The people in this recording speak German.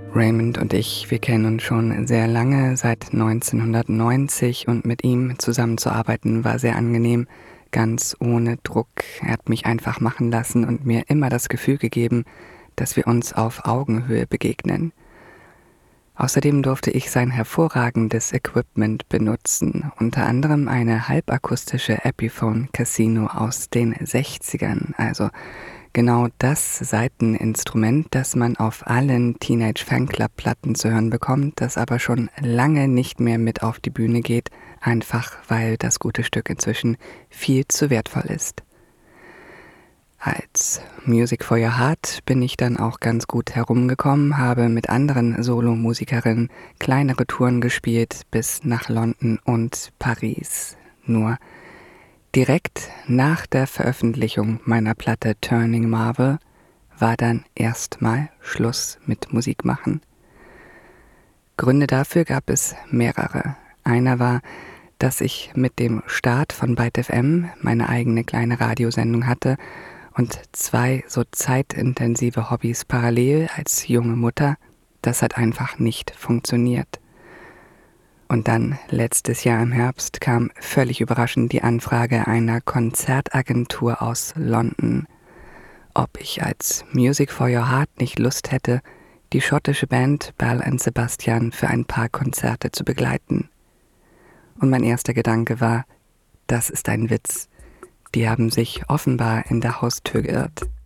Raymond und ich, wir kennen uns schon sehr lange, seit 1990, und mit ihm zusammenzuarbeiten war sehr angenehm, ganz ohne Druck. Er hat mich einfach machen lassen und mir immer das Gefühl gegeben, dass wir uns auf Augenhöhe begegnen. Außerdem durfte ich sein hervorragendes Equipment benutzen, unter anderem eine halbakustische Epiphone Casino aus den 60ern, also genau das Saiteninstrument, das man auf allen Teenage Fanclub Platten zu hören bekommt, das aber schon lange nicht mehr mit auf die Bühne geht, einfach weil das gute Stück inzwischen viel zu wertvoll ist. Als Music for Your Heart bin ich dann auch ganz gut herumgekommen, habe mit anderen Solomusikerinnen kleinere Touren gespielt bis nach London und Paris. Nur direkt nach der Veröffentlichung meiner Platte Turning Marvel war dann erstmal Schluss mit Musik machen. Gründe dafür gab es mehrere. Einer war, dass ich mit dem Start von Byte FM meine eigene kleine Radiosendung hatte und 2 so zeitintensive Hobbys parallel als junge Mutter, das hat einfach nicht funktioniert. Und dann, letztes Jahr im Herbst, kam völlig überraschend die Anfrage einer Konzertagentur aus London, ob ich als Music for Your Heart nicht Lust hätte, die schottische Band Belle and Sebastian für ein paar Konzerte zu begleiten. Und mein erster Gedanke war, das ist ein Witz. Die haben sich offenbar in der Haustür geirrt.